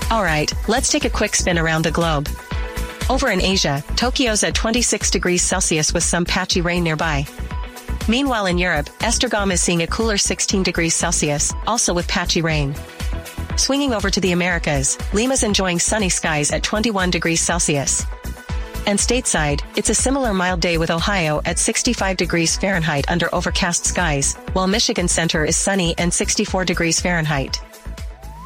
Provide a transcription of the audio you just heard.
Alright, let's take a quick spin around the globe. Over in Asia, Tokyo's at 26 degrees Celsius with some patchy rain nearby. Meanwhile in Europe, Esztergom is seeing a cooler 16 degrees Celsius, also with patchy rain. Swinging over to the Americas, Lima's enjoying sunny skies at 21 degrees Celsius. And stateside, it's a similar mild day with Ohio at 65 degrees Fahrenheit under overcast skies, while Michigan Center is sunny and 64 degrees Fahrenheit.